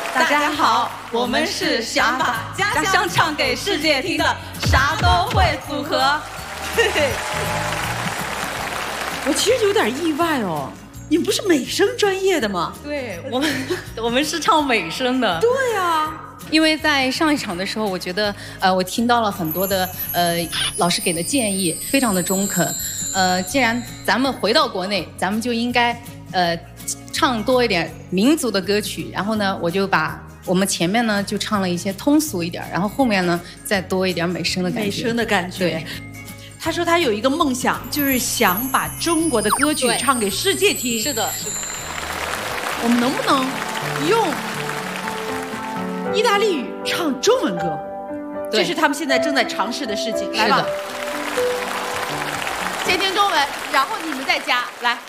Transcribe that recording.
大家好，我们是想把家乡唱给世界听的啥都会组合。 我其实有点意外哦，你不是美声专业的吗？ 对，我们是唱美声的。 对啊， 因为在上一场的时候，我觉得我听到了很多的老师给的建议，非常的中肯。既然咱们回到国内，咱们就应该唱多一点民族的歌曲。然后呢，我就把我们前面呢就唱了一些通俗一点，然后后面呢再多一点美声的感觉。 美声的感觉。 对。 他说他有一个梦想，就是想把中国的歌曲唱给世界听。 是的。 我们能不能用意大利语唱中文歌？这是他们现在正在尝试的事情。来吧，先听中文，然后你们再加来。